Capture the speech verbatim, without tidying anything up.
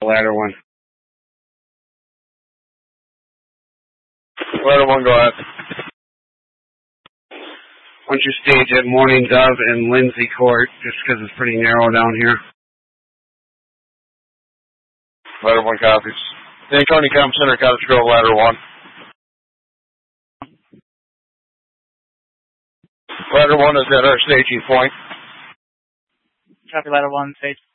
Ladder one. Ladder one, go ahead. Why don't you stage at Morning Dove and Lindsay Court, just because it's pretty narrow down here. Ladder one copies. Dane County Com Center, Cottage Grove, Ladder one. Ladder one is at our staging point. Copy, Ladder one, stage.